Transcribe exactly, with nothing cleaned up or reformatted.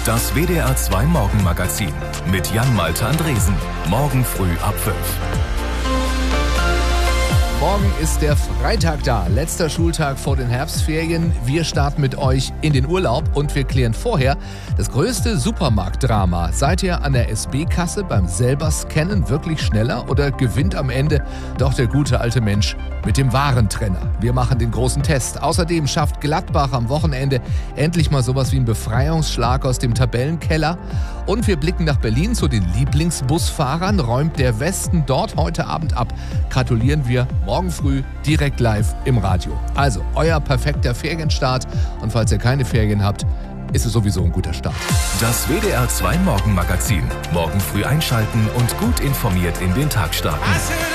Das W D R zwei Morgenmagazin mit Jan-Malte Andresen. Morgen früh ab fünf. Morgen ist der Freitag da, letzter Schultag vor den Herbstferien. Wir starten mit euch in den Urlaub und wir klären vorher das größte Supermarktdrama. Seid ihr an der S B-Kasse beim selber Scannen wirklich schneller oder gewinnt am Ende doch der gute alte Mensch mit dem Warentrenner? Wir machen den großen Test. Außerdem schafft Gladbach am Wochenende endlich mal sowas wie einen Befreiungsschlag aus dem Tabellenkeller. Und wir blicken nach Berlin zu den Lieblingsbusfahrern. Räumt der Westen dort heute Abend ab? Gratulieren wir morgen früh direkt live im Radio. Also euer perfekter Ferienstart. Und falls ihr keine Ferien habt, ist es sowieso ein guter Start. Das W D R zwei Morgenmagazin. Morgen früh einschalten und gut informiert in den Tag starten.